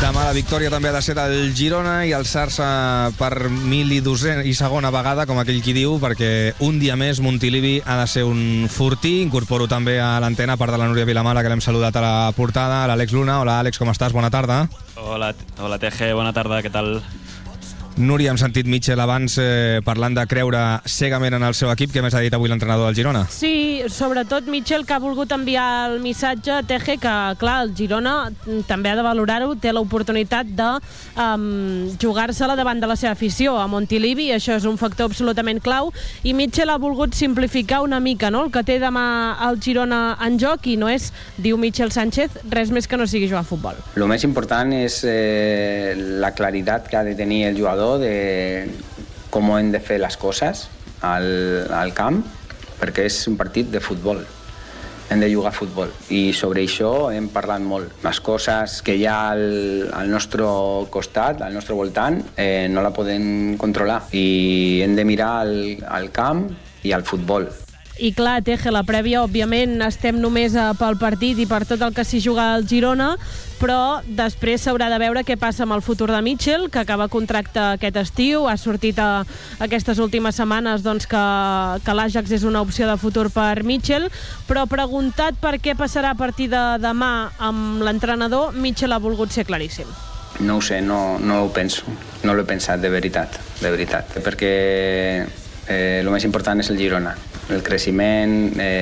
Demà la victòria també ha de ser del Girona i alçar-se per 1202a vegada, com aquell qui diu, perquè un dia més Montilivi ha de ser un fortí. Incorporo també a l'antena, a part de la Núria Vilamala, que l'hem saludat a la portada, l'Àlex Luna. Hola, Àlex, com estàs? Bona tarda. Hola, TG, bona tarda, què tal? Núria, hem sentit Mitchell abans parlant de creure cegament en el seu equip. Què més ha dit avui l'entrenador del Girona? Sí, sobretot Mitchell, que ha volgut enviar el missatge a TG que, clar, el Girona també ha de valorar-ho, té l'oportunitat de jugar-se-la davant de la seva afició a Montilivi, això és un factor absolutament clau, i Mitchell ha volgut simplificar una mica, no?, el que té demà el Girona en joc, i no és, diu Mitchell Sánchez, res més que no sigui jugar a futbol. Lo més important és la claritat que ha de tenir el jugador de com hem de fer les coses al camp, perquè és un partit de futbol, hem de jugar a futbol, i sobre això hem parlat molt. Les coses que hi ha al nostre costat, al nostre voltant, no la podem controlar, i hem de mirar al camp i al futbol. I clar, Teje, la prèvia, òbviament, estem només pel partit i per tot el que s'hi juga al Girona, però després s'haurà de veure què passa amb el futur de Mitchell, que acaba contracte aquest estiu. Ha sortit aquestes últimes setmanes doncs, que l'Ajax és una opció de futur per Mitchell, però preguntat per què passarà a partir de demà amb l'entrenador, Mitchell ha volgut ser claríssim. No ho sé, no ho penso, no l'he pensat de veritat, perquè el més important és el Girona, el creixement,